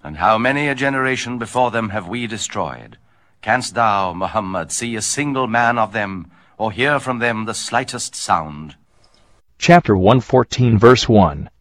And how many a generation before them have we destroyed? Canst thou, Muhammad, see a single man of them, or hear from them the slightest sound? Chapter 114, verse 1.